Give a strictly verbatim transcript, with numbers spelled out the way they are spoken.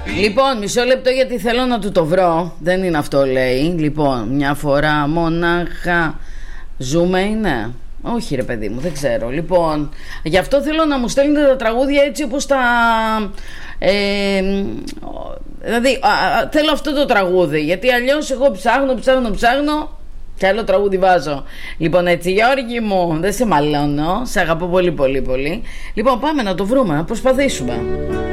Λοιπόν, μισό λεπτό γιατί θέλω να του το βρω. Δεν είναι αυτό, λέει. Λοιπόν, μια φορά μονάχα ζούμε είναι. Όχι ρε παιδί μου, δεν ξέρω. Λοιπόν, γι' αυτό θέλω να μου στέλνετε τα τραγούδια έτσι όπως τα... Ε, δηλαδή, α, α, θέλω αυτό το τραγούδι. Γιατί αλλιώς εγώ ψάχνω, ψάχνω, ψάχνω και άλλο τραγούδι βάζω. Λοιπόν, έτσι, Γιώργη μου, δεν σε μαλώνω. Σε αγαπώ πολύ, πολύ, πολύ. Λοιπόν, πάμε να το βρούμε, να προσπαθήσουμε.